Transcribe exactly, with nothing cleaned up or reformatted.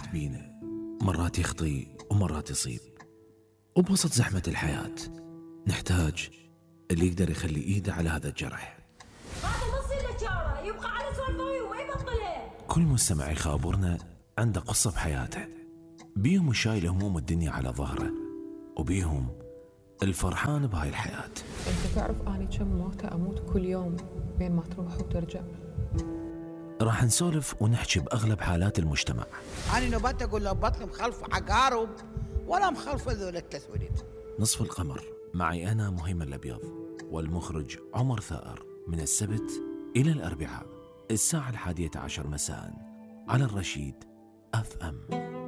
بينا، مرات يخطي ومرات يصيب، وبوسط زحمة الحياة نحتاج اللي يقدر يخلي إيده على هذا الجرح. هذا نص الاشاره يبقى على سوالفه وما يبطلها. كل مستمع يخابرنا عنده قصة بحياته، بيهم الشايل هموم الدنيا على ظهره، وبيهم الفرحان بهاي الحياة. انت تعرف اني كم موتة اموت كل يوم بين ما تروح وترجع. راح نسولف ونحكي بأغلب حالات المجتمع. أنا نبات أقول له بطل مخلف عقارب ولا مخلف ذول التسويد. نصف القمر معي أنا مهيمن الأبيض والمخرج عمر ثائر، من السبت إلى الأربعاء الساعة الحادية عشر مساء على الرشيد أف أم.